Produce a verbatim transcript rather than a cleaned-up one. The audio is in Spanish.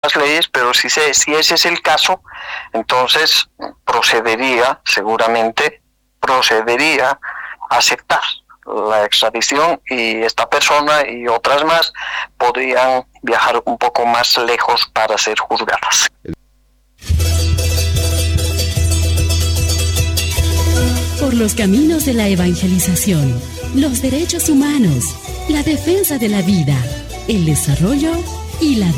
las leyes, pero si, se, si ese es el caso, entonces procedería, seguramente procedería a aceptar la extradición, y esta persona y otras más podrían viajar un poco más lejos para ser juzgadas. Por los caminos de la evangelización, los derechos humanos, la defensa de la vida, el desarrollo y la